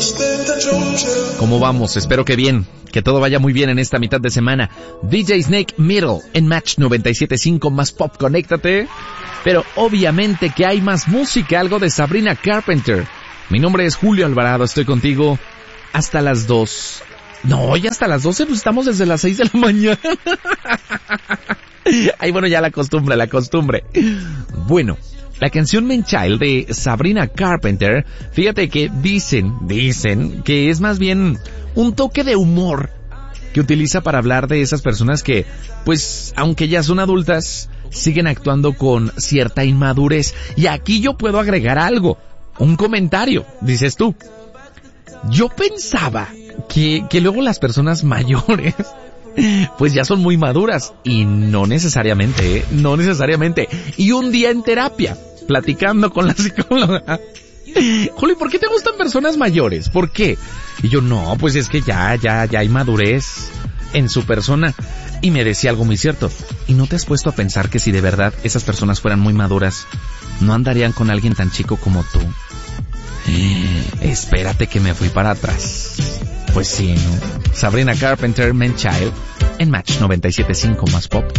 ¿Cómo vamos? Espero que bien, que todo vaya muy bien en esta mitad de semana. DJ Snake Middle en Match 97.5 más pop, conéctate. Pero obviamente que hay más música, algo de Sabrina Carpenter. Mi nombre es Julio Alvarado, estoy contigo hasta las 2. No, ya hasta las 12, pues estamos desde las 6 de la mañana. Ay, bueno, ya la costumbre. Bueno, la canción Man Child de Sabrina Carpenter, fíjate que dicen que es más bien un toque de humor que utiliza para hablar de esas personas que, pues, aunque ya son adultas, siguen actuando con cierta inmadurez. Y aquí yo puedo agregar algo, un comentario, dices tú. Yo pensaba que luego las personas mayores pues ya son muy maduras, y no necesariamente. Y un día en terapia, platicando con la psicóloga, Juli, ¿por qué te gustan personas mayores? ¿Por qué? Y yo, no, pues es que ya hay madurez en su persona. Y me decía algo muy cierto. ¿Y no te has puesto a pensar que si de verdad esas personas fueran muy maduras, no andarían con alguien tan chico como tú? Espérate que me fui para atrás. Pues sí, ¿no? Sabrina Carpenter, Man Child, en Match 97.5 más pop.